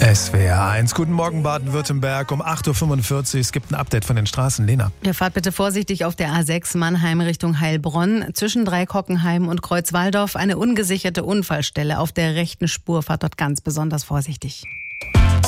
SWR1, guten Morgen Baden-Württemberg, um 8.45 Uhr. Es gibt ein Update von den Straßen. Lena. Ja, fahrt bitte vorsichtig auf der A6 Mannheim Richtung Heilbronn. Zwischen Dreikockenheim und Kreuzwaldorf eine ungesicherte Unfallstelle auf der rechten Spur. Fahrt dort ganz besonders vorsichtig.